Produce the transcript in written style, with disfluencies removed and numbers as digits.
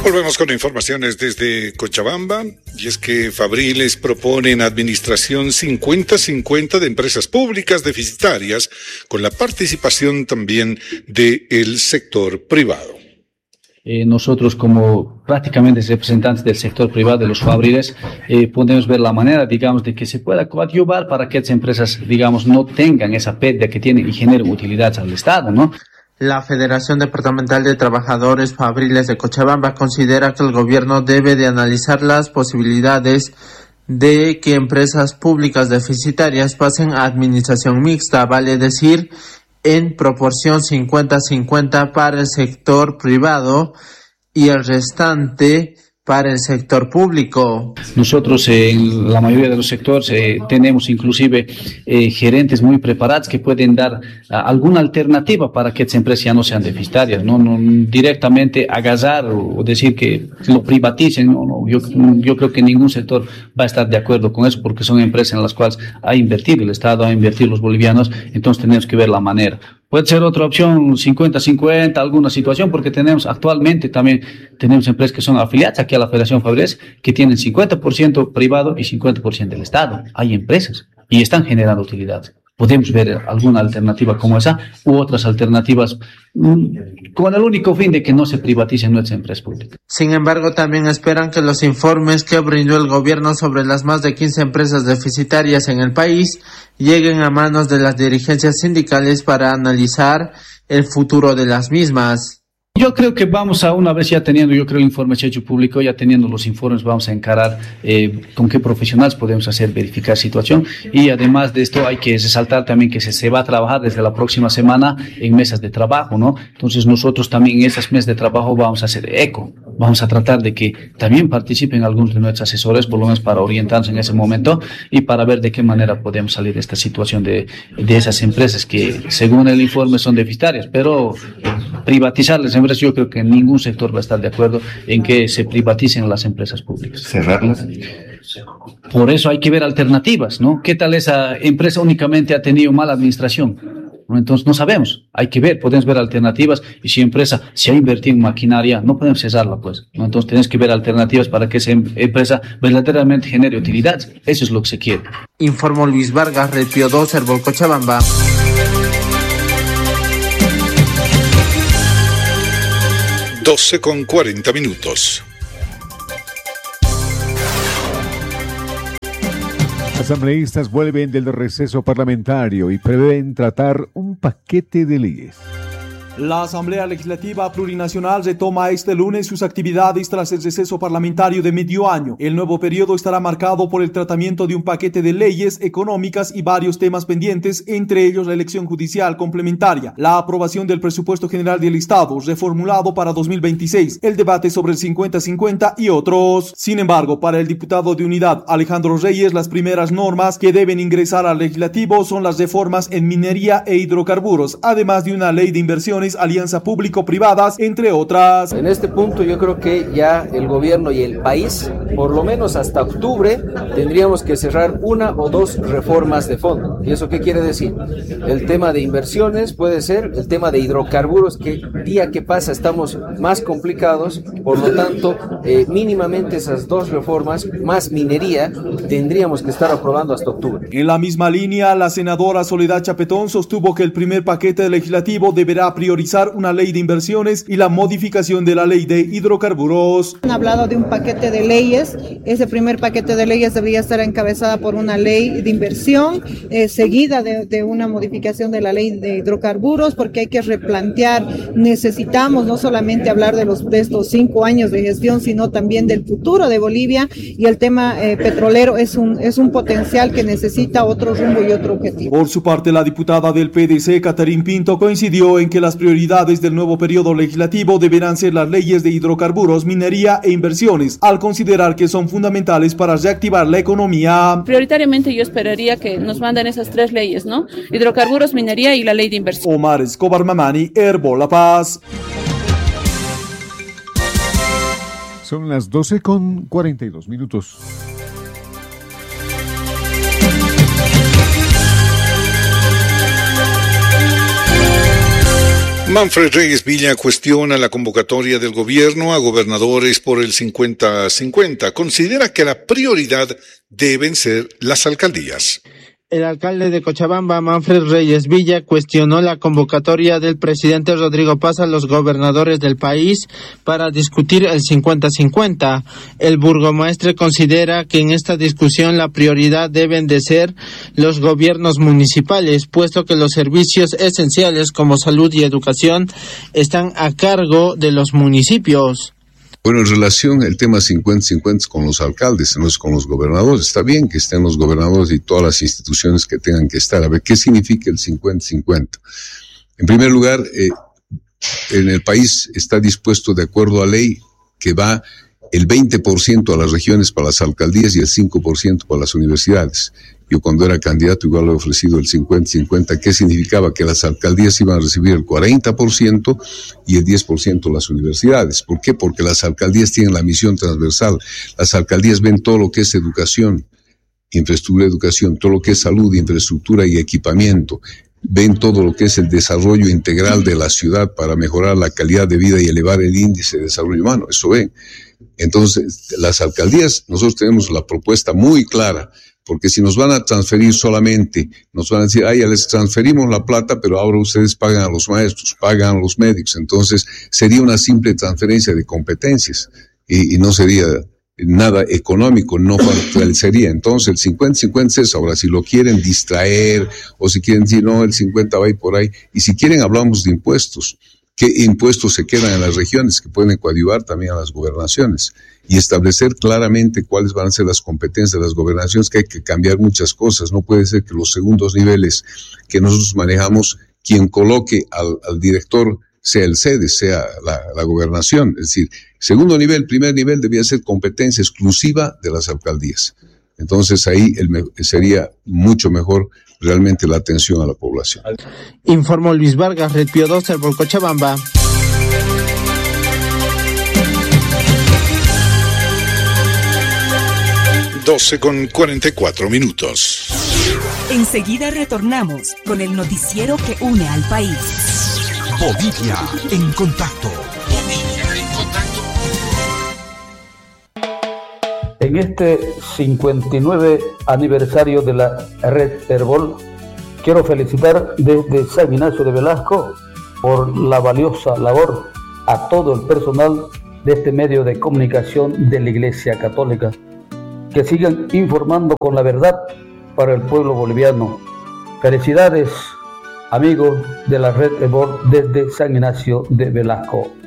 Volvemos con informaciones desde Cochabamba, y es que Fabriles propone en administración 50-50 de empresas públicas deficitarias, con la participación también del sector privado. Nosotros, como prácticamente representantes del sector privado de los Fabriles, podemos ver la manera, digamos, de que se pueda coadyuvar para que estas empresas, digamos, no tengan esa pérdida que tienen y generen utilidades al Estado, ¿no? La Federación Departamental de Trabajadores Fabriles de Cochabamba considera que el gobierno debe de analizar las posibilidades de que empresas públicas deficitarias pasen a administración mixta, vale decir, en proporción 50-50 para el sector privado y el restante para el sector público. Nosotros en la mayoría de los sectores tenemos inclusive gerentes muy preparados que pueden dar alguna alternativa para que estas empresas ya no sean deficitarias, no directamente agasar o decir que lo privaticen. Yo creo que ningún sector va a estar de acuerdo con eso, porque son empresas en las cuales ha invertido el Estado, ha invertido los bolivianos, entonces tenemos que ver la manera. Puede ser otra opción, 50-50, alguna situación, porque actualmente también tenemos empresas que son afiliadas aquí a la Federación Fabriles, que tienen 50% privado y 50% del Estado. Hay empresas y están generando utilidades. Podemos ver alguna alternativa como esa u otras alternativas con el único fin de que no se privaticen nuestras empresas públicas. Sin embargo, también esperan que los informes que brindó el gobierno sobre las más de 15 empresas deficitarias en el país lleguen a manos de las dirigencias sindicales para analizar el futuro de las mismas. Yo creo que vamos a, una vez ya teniendo, el informe hecho público, ya teniendo los informes, vamos a encarar con qué profesionales podemos verificar situación, y además de esto hay que resaltar también que se va a trabajar desde la próxima semana en mesas de trabajo, ¿no? Entonces nosotros también en esas mesas de trabajo vamos a hacer eco, vamos a tratar de que también participen algunos de nuestros asesores, por lo menos para orientarnos en ese momento y para ver de qué manera podemos salir de esta situación de esas empresas que según el informe son deficitarias, pero privatizarlas, yo creo que ningún sector va a estar de acuerdo en que se privaticen las empresas públicas. ¿Cerrarlas? Por eso hay que ver alternativas, ¿no? ¿Qué tal esa empresa únicamente ha tenido mala administración? Entonces no sabemos, hay que ver, podemos ver alternativas, y si empresa se ha invertido en maquinaria, no podemos cesarla, pues, ¿no? Entonces tenemos que ver alternativas para que esa empresa verdaderamente genere utilidades. Eso es lo que se quiere. Informó Luis Vargas, Red Pío 2, Herbol, Cochabamba. 12:40. Asambleístas vuelven del receso parlamentario y prevén tratar un paquete de leyes. La Asamblea Legislativa Plurinacional retoma este lunes sus actividades tras el receso parlamentario de medio año. El nuevo periodo estará marcado por el tratamiento de un paquete de leyes económicas y varios temas pendientes, entre ellos la elección judicial complementaria, la aprobación del presupuesto general del Estado, reformulado para 2026, el debate sobre el 50-50 y otros. Sin embargo, para el diputado de Unidad, Alejandro Reyes, las primeras normas que deben ingresar al legislativo son las reformas en minería e hidrocarburos, además de una ley de inversiones, alianza público-privadas, entre otras. En este punto yo creo que ya el gobierno y el país, por lo menos hasta octubre, tendríamos que cerrar una o dos reformas de fondo. ¿Y eso qué quiere decir? El tema de inversiones puede ser, el tema de hidrocarburos, que día que pasa estamos más complicados, por lo tanto, mínimamente esas dos reformas, más minería, tendríamos que estar aprobando hasta octubre. En la misma línea, la senadora Soledad Chapetón sostuvo que el primer paquete legislativo deberá priorizar una ley de inversiones y la modificación de la ley de hidrocarburos. Han hablado de un paquete de leyes. Ese primer paquete de leyes debería estar encabezada por una ley de inversión, seguida de una modificación de la ley de hidrocarburos, porque hay que replantear. Necesitamos no solamente hablar de estos 5 años de gestión, sino también del futuro de Bolivia, y el tema petrolero es un potencial que necesita otro rumbo y otro objetivo. Por su parte, la diputada del PDC, Catherine Pinto, coincidió en que las prioridades del nuevo periodo legislativo deberán ser las leyes de hidrocarburos, minería e inversiones, al considerar que son fundamentales para reactivar la economía. Prioritariamente yo esperaría que nos manden esas 3 leyes, ¿no? Hidrocarburos, minería y la ley de inversión. Omar Escobar Mamani, Herbol, La Paz. Son las 12:42. Manfred Reyes Villa cuestiona la convocatoria del gobierno a gobernadores por el 50-50. Considera que la prioridad deben ser las alcaldías. El alcalde de Cochabamba, Manfred Reyes Villa, cuestionó la convocatoria del presidente Rodrigo Paz a los gobernadores del país para discutir el 50-50. El burgomaestre considera que en esta discusión la prioridad deben de ser los gobiernos municipales, puesto que los servicios esenciales como salud y educación están a cargo de los municipios. Bueno, en relación al tema 50-50 con los alcaldes, no es con los gobernadores. Está bien que estén los gobernadores y todas las instituciones que tengan que estar. A ver, ¿qué significa el 50-50? En primer lugar, en el país está dispuesto de acuerdo a ley que va el 20% a las regiones para las alcaldías y el 5% para las universidades. Yo cuando era candidato igual he ofrecido el 50-50, ¿qué significaba? Que las alcaldías iban a recibir el 40% y el 10% las universidades. ¿Por qué? Porque las alcaldías tienen la misión transversal. Las alcaldías ven todo lo que es educación, infraestructura de educación, todo lo que es salud, infraestructura y equipamiento. Ven todo lo que es el desarrollo integral de la ciudad para mejorar la calidad de vida y elevar el índice de desarrollo humano. Eso ven. Entonces, las alcaldías, nosotros tenemos la propuesta muy clara, porque si nos van a transferir solamente, nos van a decir, ya les transferimos la plata, pero ahora ustedes pagan a los maestros, pagan a los médicos. Entonces, sería una simple transferencia de competencias y no sería nada económico, no fortalecería. Entonces, el 50-50 es ahora, si lo quieren distraer o si quieren decir, no, el 50 va a ir por ahí. Y si quieren, hablamos de impuestos. ¿Qué impuestos se quedan en las regiones que pueden coadyuvar también a las gobernaciones? Y establecer claramente cuáles van a ser las competencias de las gobernaciones, que hay que cambiar muchas cosas. No puede ser que los segundos niveles que nosotros manejamos, quien coloque al director sea el sede, sea la gobernación. Es decir, segundo nivel, primer nivel debía ser competencia exclusiva de las alcaldías. Entonces ahí sería mucho mejor realmente la atención a la población. Informó Luis Vargas, Red Pío 12 por Cochabamba. Doce con 44 minutos. Enseguida retornamos con el noticiero que une al país. Bolivia en contacto. En este 59 aniversario de la Red Herbol, quiero felicitar desde San Ignacio de Velasco por la valiosa labor a todo el personal de este medio de comunicación de la Iglesia Católica. Que sigan informando con la verdad para el pueblo boliviano. Felicidades, amigos de la Red Herbol desde San Ignacio de Velasco.